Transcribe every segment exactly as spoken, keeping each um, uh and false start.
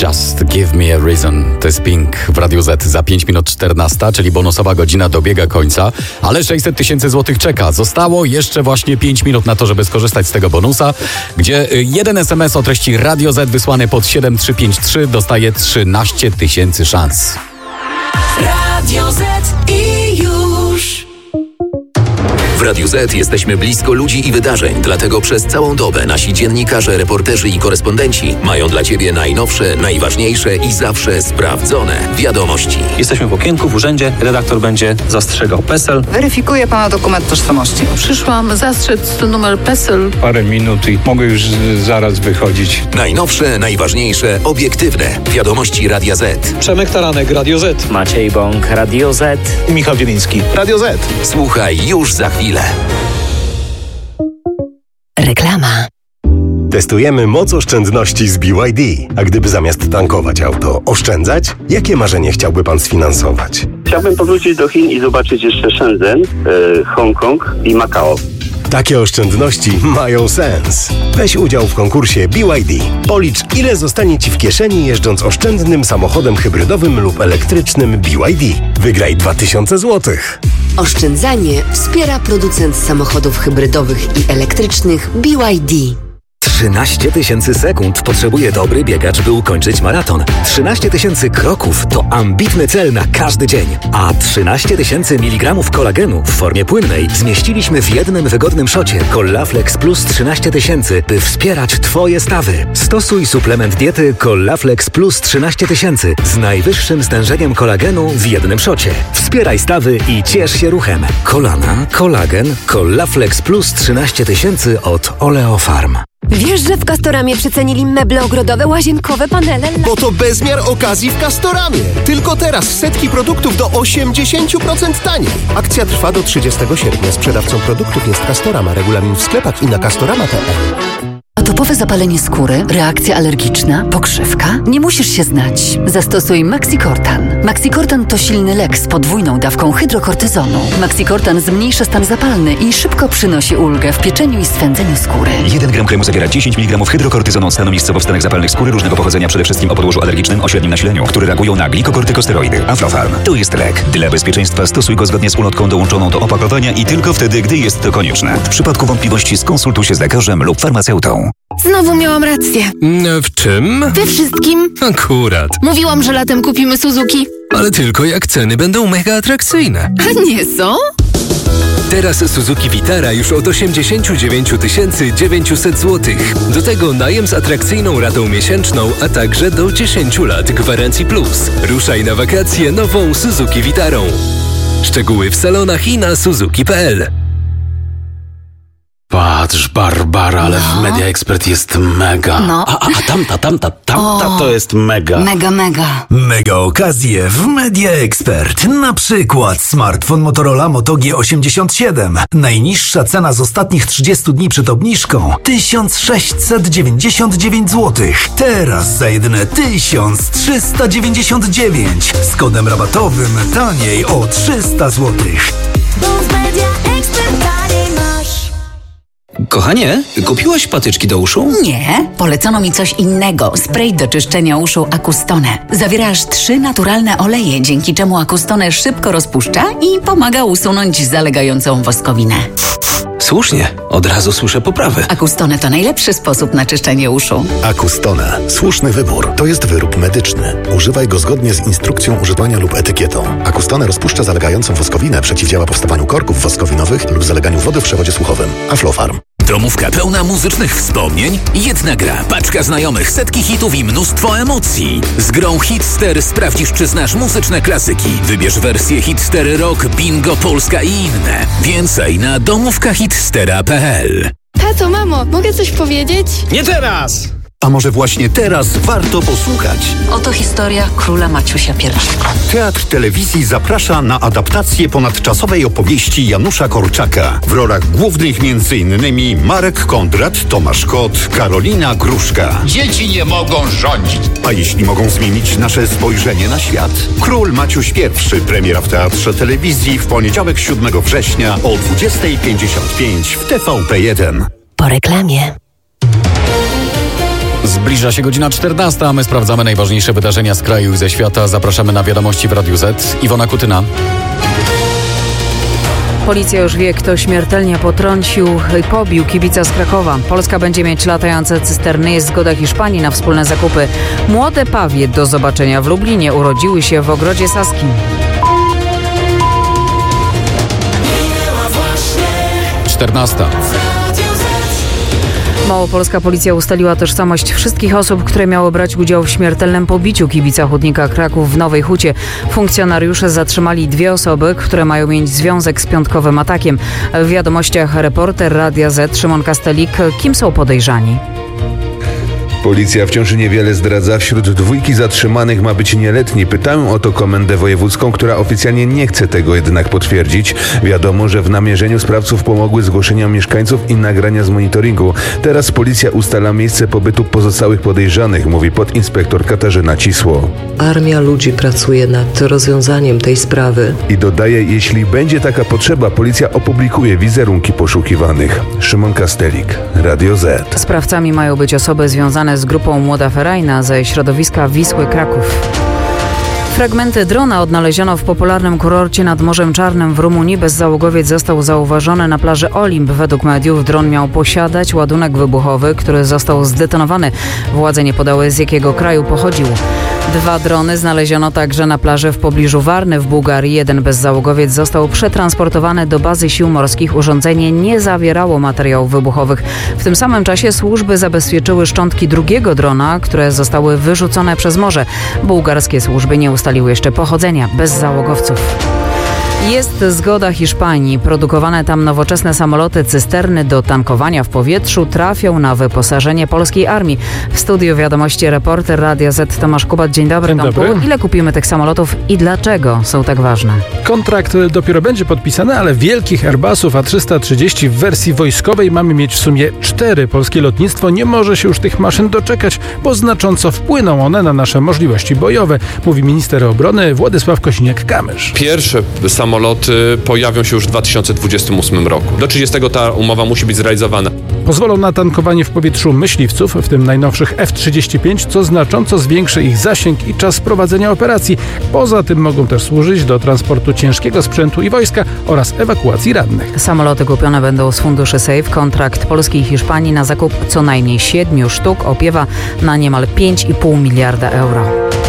Just Give Me a Reason. To jest Pink w Radiu Z za pięć minut czternasta, czyli bonusowa godzina dobiega końca, ale sześćset tysięcy złotych czeka. Zostało jeszcze właśnie pięć minut na to, żeby skorzystać z tego bonusa, gdzie jeden es em es o treści Radio Z wysłany pod siedem trzy pięć trzy dostaje trzynaście tysięcy szans. Radio Z i już. W Radiu Z jesteśmy blisko ludzi i wydarzeń, dlatego przez całą dobę nasi dziennikarze, reporterzy i korespondenci mają dla Ciebie najnowsze, najważniejsze i zawsze sprawdzone wiadomości. Jesteśmy w okienku w urzędzie, redaktor będzie zastrzegał PESEL. Weryfikuje Pana dokument tożsamości. Przyszłam zastrzec numer PESEL. Parę minut i mogę już z, zaraz wychodzić. Najnowsze, najważniejsze, obiektywne wiadomości Radia Z. Przemek Taranek, Radio Z. Maciej Bąk, Radio Z. Michał Wieliński, Radio Z. Słuchaj już za chwilę. Reklama. Testujemy moc oszczędności z B Y D. A gdyby zamiast tankować auto oszczędzać, jakie marzenie chciałby Pan sfinansować? Chciałbym powrócić do Chin i zobaczyć jeszcze Shenzhen, yy, Hongkong i Makao. Takie oszczędności mają sens. Weź udział w konkursie B Y D. Policz, ile zostanie Ci w kieszeni jeżdżąc oszczędnym samochodem hybrydowym lub elektrycznym B Y D. Wygraj dwa tysiące złotych. Oszczędzanie wspiera producent samochodów hybrydowych i elektrycznych B Y D. trzynaście tysięcy sekund potrzebuje dobry biegacz, by ukończyć maraton. trzynaście tysięcy kroków to ambitny cel na każdy dzień. A trzynaście tysięcy miligramów kolagenu w formie płynnej zmieściliśmy w jednym wygodnym szocie Collaflex Plus trzynaście tysięcy, by wspierać Twoje stawy. Stosuj suplement diety Collaflex Plus trzynaście tysięcy z najwyższym stężeniem kolagenu w jednym szocie. Wspieraj stawy i ciesz się ruchem. Kolana, kolagen, Collaflex Plus trzynaście tysięcy od Oleofarm. Wiesz, że w Castoramie przecenili meble ogrodowe, łazienkowe, panele? Bo to bezmiar okazji w Castoramie. Tylko teraz setki produktów do osiemdziesiąt procent taniej. Akcja trwa do trzydziestego sierpnia. Sprzedawcą produktów jest Castorama. Regulamin w sklepach i na castorama kropka pe el. Atopowe zapalenie skóry, reakcja alergiczna, pokrzywka? Nie musisz się znać. Zastosuj Maxicortan. Maxicortan to silny lek z podwójną dawką hydrokortyzonu. Maxicortan zmniejsza stan zapalny i szybko przynosi ulgę w pieczeniu i swędzeniu skóry. jeden gram kremu zawiera dziesięć miligramów hydrokortyzonu stanu miejscowo-wstanek zapalnych skóry różnego pochodzenia, przede wszystkim o podłożu alergicznym o średnim nasileniu, które reagują na glikokortykosteroidy. Aflofarm. To jest lek. Dla bezpieczeństwa stosuj go zgodnie z ulotką dołączoną do opakowania i tylko wtedy, gdy jest to konieczne. W przypadku wątpliwości skonsultuj się z lekarzem lub farmaceutą. Znowu miałam rację. W czym? We wszystkim. Akurat. Mówiłam, że latem kupimy Suzuki. Ale tylko jak ceny będą mega atrakcyjne. A nie są? Teraz Suzuki Vitara już od osiemdziesiąt dziewięć tysięcy dziewięćset złotych. Do tego najem z atrakcyjną ratą miesięczną, a także do dziesięć lat gwarancji plus. Ruszaj na wakacje nową Suzuki Vitarą. Szczegóły w salonach i na suzuki kropka pe el. Patrz, Barbara, ale no. w Media Expert jest mega. No. A, a, a tamta, tamta, tamta o, to jest mega. Mega, mega. Mega okazje w Media Expert. Na przykład smartfon Motorola Moto G osiemdziesiąt siedem. Najniższa cena z ostatnich trzydziestu dni przed obniżką tysiąc sześćset dziewięćdziesiąt dziewięć złotych. Teraz za jedyne tysiąc trzysta dziewięćdziesiąt dziewięć. Z kodem rabatowym taniej o trzysta złotych. Bo w Media Expert taniej masz. Kochanie, kupiłaś patyczki do uszu? Nie, polecono mi coś innego. Spray do czyszczenia uszu Acustone. Zawiera aż trzy naturalne oleje, dzięki czemu Acustone szybko rozpuszcza i pomaga usunąć zalegającą woskowinę. Słusznie, od razu słyszę poprawy. Acustone to najlepszy sposób na czyszczenie uszu. Acustone. Słuszny wybór. To jest wyrób medyczny. Używaj go zgodnie z instrukcją używania lub etykietą. Acustone rozpuszcza zalegającą woskowinę, przeciwdziała powstawaniu korków woskowinowych lub zaleganiu wody w przewodzie słuchowym. Aflofarm. Domówka pełna muzycznych wspomnień, jedna gra, paczka znajomych, setki hitów i mnóstwo emocji. Z grą Hitster sprawdzisz, czy znasz muzyczne klasyki. Wybierz wersję Hitster Rock, Bingo, Polska i inne. Więcej na domówka hitstera kropka pe el. Tato, mamo, mogę coś powiedzieć? Nie teraz! A może właśnie teraz warto posłuchać? Oto historia króla Maciusia pierwszego. Teatr Telewizji zaprasza na adaptację ponadczasowej opowieści Janusza Korczaka. W rolach głównych między innymi Marek Kondrat, Tomasz Kot, Karolina Gruszka. Dzieci nie mogą rządzić. A jeśli mogą zmienić nasze spojrzenie na świat? Król Maciuś pierwszy. Premiera w Teatrze Telewizji w poniedziałek siódmego września o dwudziesta pięćdziesiąt pięć w T V P jeden. Po reklamie. Zbliża się godzina czternasta, a my sprawdzamy najważniejsze wydarzenia z kraju i ze świata. Zapraszamy na wiadomości w Radiu Z. Iwona Kutyna. Policja już wie, kto śmiertelnie potrącił i pobił kibica z Krakowa. Polska będzie mieć latające cysterny. Jest zgoda Hiszpanii na wspólne zakupy. Młode pawie do zobaczenia w Lublinie urodziły się w Ogrodzie Saskim. czternasta. Małopolska policja ustaliła tożsamość wszystkich osób, które miały brać udział w śmiertelnym pobiciu kibica Hutnika Kraków w Nowej Hucie. Funkcjonariusze zatrzymali dwie osoby, które mają mieć związek z piątkowym atakiem. W wiadomościach reporter Radia Z Szymon Kastelik. Kim są podejrzani? Policja wciąż niewiele zdradza. Wśród dwójki zatrzymanych ma być nieletni. Pytałem o to komendę wojewódzką, która oficjalnie nie chce tego jednak potwierdzić. Wiadomo, że w namierzeniu sprawców pomogły zgłoszenia mieszkańców i nagrania z monitoringu. Teraz policja ustala miejsce pobytu pozostałych podejrzanych, mówi podinspektor Katarzyna Cisło. Armia ludzi pracuje nad rozwiązaniem tej sprawy. I dodaje, jeśli będzie taka potrzeba, policja opublikuje wizerunki poszukiwanych. Szymon Kastelik, Radio Z. Sprawcami mają być osoby związane z grupą Młoda Ferajna ze środowiska Wisły Kraków. Fragmenty drona odnaleziono w popularnym kurorcie nad Morzem Czarnym w Rumunii. Bezzałogowiec został zauważony na plaży Olimp. Według mediów dron miał posiadać ładunek wybuchowy, który został zdetonowany. Władze nie podały, z jakiego kraju pochodził. Dwa drony znaleziono także na plaży w pobliżu Warny w Bułgarii. Jeden bezzałogowiec został przetransportowany do bazy sił morskich. Urządzenie nie zawierało materiałów wybuchowych. W tym samym czasie służby zabezpieczyły szczątki drugiego drona, które zostały wyrzucone przez morze. Bułgarskie służby nie ustaliły jeszcze pochodzenia bezzałogowców. Jest zgoda Hiszpanii. Produkowane tam nowoczesne samoloty cysterny do tankowania w powietrzu trafią na wyposażenie polskiej armii. W studiu wiadomości reporter Radia Z Tomasz Kubat. Dzień dobry. Dzień dobry. Ile kupimy tych samolotów i dlaczego są tak ważne? Kontrakt dopiero będzie podpisany, ale wielkich Airbusów A trzysta trzydzieści w wersji wojskowej mamy mieć w sumie cztery. Polskie lotnictwo nie może się już tych maszyn doczekać, bo znacząco wpłyną one na nasze możliwości bojowe, mówi minister obrony Władysław Kosiniak-Kamysz. Pierwsze samoloty Samoloty pojawią się już w dwa tysiące dwudziestym ósmym roku. Do trzydziestego ta umowa musi być zrealizowana. Pozwolą na tankowanie w powietrzu myśliwców, w tym najnowszych F trzydzieści pięć, co znacząco zwiększy ich zasięg i czas prowadzenia operacji. Poza tym mogą też służyć do transportu ciężkiego sprzętu i wojska oraz ewakuacji rannych. Samoloty kupione będą z funduszy SAFE. Kontrakt Polski i Hiszpanii na zakup co najmniej siedmiu sztuk opiewa na niemal pięć i pół miliarda euro.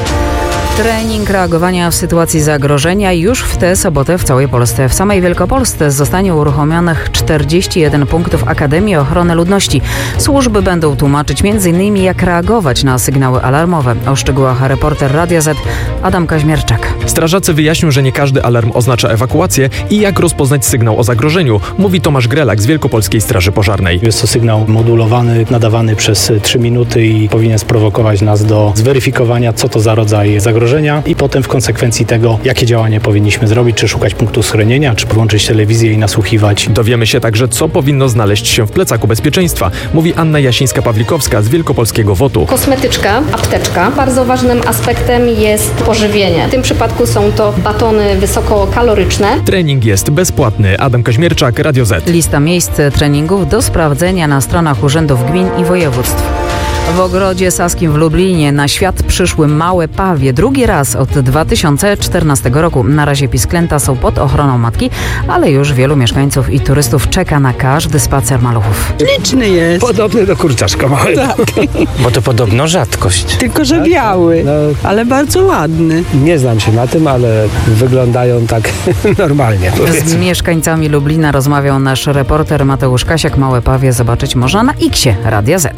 Trening reagowania w sytuacji zagrożenia już w tę sobotę w całej Polsce. W samej Wielkopolsce zostanie uruchomionych czterdzieści jeden punktów Akademii Ochrony Ludności. Służby będą tłumaczyć między innymi jak reagować na sygnały alarmowe. O szczegółach reporter Radia Z Adam Kaźmierczak. Strażacy wyjaśnią, że nie każdy alarm oznacza ewakuację i jak rozpoznać sygnał o zagrożeniu, mówi Tomasz Grelak z Wielkopolskiej Straży Pożarnej. Jest to sygnał modulowany, nadawany przez trzy minuty i powinien sprowokować nas do zweryfikowania, co to za rodzaj zagrożenia i potem w konsekwencji tego, jakie działania powinniśmy zrobić, czy szukać punktu schronienia, czy włączyć telewizję i nasłuchiwać. Dowiemy się także, co powinno znaleźć się w plecaku bezpieczeństwa, mówi Anna Jasińska-Pawlikowska z Wielkopolskiego WOT-u. Kosmetyczka, apteczka. Bardzo ważnym aspektem jest pożywienie. W tym przypadku są to batony wysokokaloryczne. Trening jest bezpłatny. Adam Kaźmierczak, Radio Z. Lista miejsc treningów do sprawdzenia na stronach urzędów gmin i województw. W Ogrodzie Saskim w Lublinie na świat przyszły małe pawie. Drugi raz od dwa tysiące czternastego roku. Na razie pisklęta są pod ochroną matki, ale już wielu mieszkańców i turystów czeka na każdy spacer maluchów. Liczny jest. Podobny do kurczaczka małego. Tak. Bo to podobno rzadkość. Tylko, że biały, no, ale bardzo ładny. Nie znam się na tym, ale wyglądają tak normalnie. Powiedzmy. Z mieszkańcami Lublina rozmawiał nasz reporter Mateusz Kasiak. Małe pawie zobaczyć można na X-ie Radia Z.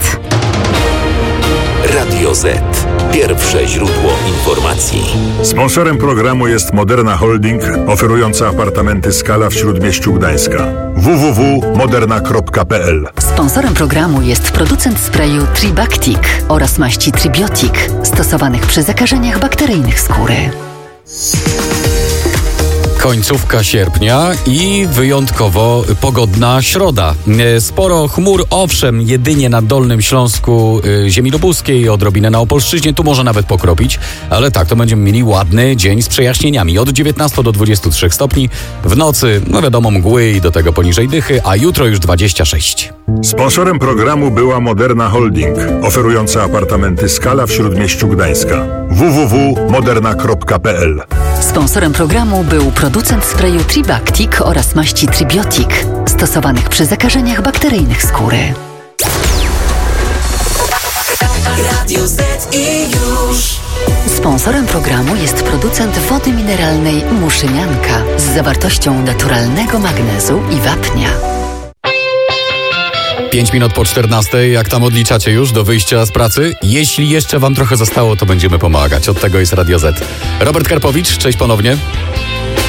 Radio Z. Pierwsze źródło informacji. Sponsorem programu jest Moderna Holding, oferująca apartamenty Skala w Śródmieściu Gdańska. w w w kropka moderna kropka p l. Sponsorem programu jest producent sprayu Tribactic oraz maści Tribiotic, stosowanych przy zakażeniach bakteryjnych skóry. Końcówka sierpnia i wyjątkowo pogodna środa. Sporo chmur, owszem, jedynie na Dolnym Śląsku, ziemi lubuskiej, odrobinę na Opolszczyźnie, tu może nawet pokropić, ale tak, to będziemy mieli ładny dzień z przejaśnieniami. Od dziewiętnastu do dwudziestu trzech stopni, w nocy, no wiadomo, mgły i do tego poniżej dychy, a jutro już dwadzieścia sześć. Sponsorem programu była Moderna Holding, oferująca apartamenty Skala w Śródmieściu Gdańska. w w w kropka moderna kropka p l. Sponsorem programu był producent sprayu Tribactic oraz maści Tribiotic, stosowanych przy zakażeniach bakteryjnych skóry. Radio Z i już. Sponsorem programu jest producent wody mineralnej Muszynianka z zawartością naturalnego magnezu i wapnia. pięć minut po czternastej, jak tam odliczacie już do wyjścia z pracy? Jeśli jeszcze wam trochę zostało, to będziemy pomagać. Od tego jest Radio Z. Robert Karpowicz, cześć ponownie.